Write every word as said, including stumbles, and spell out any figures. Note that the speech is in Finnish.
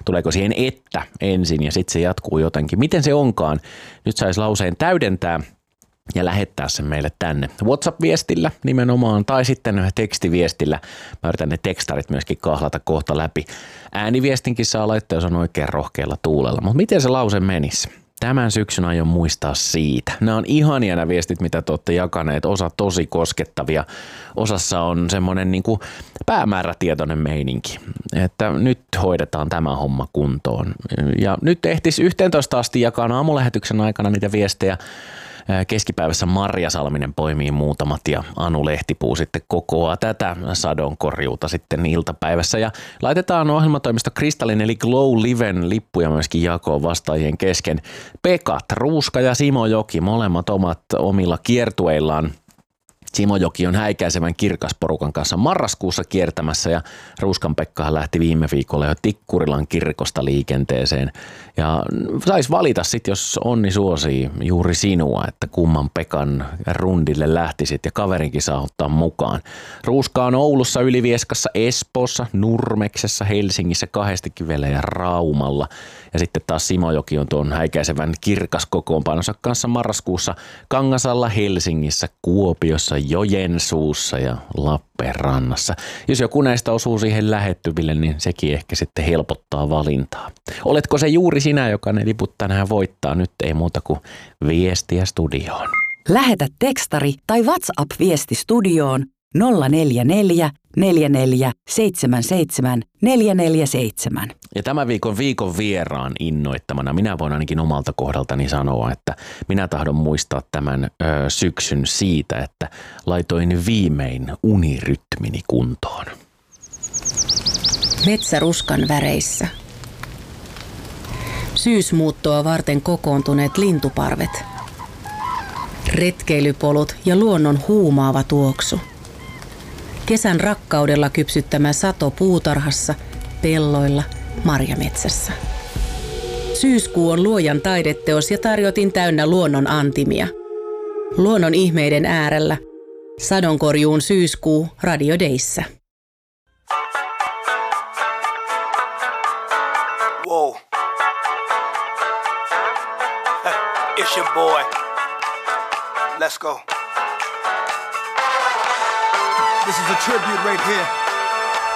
tuleeko siihen että ensin ja sitten se jatkuu jotenkin. Miten se onkaan? Nyt saisi lauseen täydentää ja lähettää sen meille tänne WhatsApp-viestillä nimenomaan tai sitten tekstiviestillä. Mä yritän ne tekstarit myöskin kahlata kohta läpi. Ääniviestinkin saa laittaa, jos on oikein rohkealla tuulella. Mutta miten se lause menisi? Tämän syksyn aion muistaa siitä. Nämä on ihania nämä viestit, mitä te olette jakaneet. Osa tosi koskettavia. Osassa on semmoinen niin kuin päämäärätietoinen meininki, että nyt hoidetaan tämä homma kuntoon. Ja nyt ehtisi yhteentoista asti jakaa aamulähetyksen aikana niitä viestejä. Keskipäivässä Marja Salminen poimii muutamat ja Anu Lehtipuu sitten kokoaa tätä sadonkorjuuta sitten iltapäivässä. Ja laitetaan ohjelmatoimisto Kristallin eli Glow Liven lippuja myöskin jakoon vastaajien kesken. Pekat, Ruuska ja Simo Joki, molemmat omat omilla kiertueillaan. Simo Joki on häikäisevän Kirkas-porukan kanssa marraskuussa kiertämässä ja Ruuskan Pekkahan lähti viime viikolla jo Tikkurilan kirkosta liikenteeseen. Ja sais valita sitten, jos onni suosii juuri sinua, että kumman Pekan rundille lähtisit ja kaverinkin saa ottaa mukaan. Ruuska on Oulussa, Ylivieskassa, Espoossa, Nurmeksessa, Helsingissä, Kahdestakivellä ja Raumalla. Ja sitten taas Simo Joki on tuon häikäisevän Kirkas-kokoonpanonsa kanssa marraskuussa Kangasalla, Helsingissä, Kuopiossa, Joensuussa ja Lappeenrannassa. Jos joku näistä osuu siihen lähettyville, niin sekin ehkä sitten helpottaa valintaa. Oletko se juuri sinä, joka ne liput tänään voittaa? Nyt ei muuta kuin viestiä studioon. Lähetä tekstari tai WhatsApp-viesti studioon nolla neljä neljä, neljä neljä, seitsemän seitsemän, neljä neljä seitsemän. Ja tämän viikon viikon vieraan innoittamana minä voin ainakin omalta kohdaltani sanoa, että minä tahdon muistaa tämän ö, syksyn siitä, että laitoin viimein unirytmini kuntoon. Metsäruskan väreissä. Syysmuuttoa varten kokoontuneet lintuparvet. Retkeilypolut ja luonnon huumaava tuoksu. Kesän rakkaudella kypsyttämä sato puutarhassa, pelloilla, marjametsässä. Syyskuu on luojan taideteos ja tarjotin täynnä luonnon antimia. Luonnon ihmeiden äärellä. Sadonkorjuun syyskuu Radio Dayssä. Whoa. It's your boy. Let's go. This is a tribute right here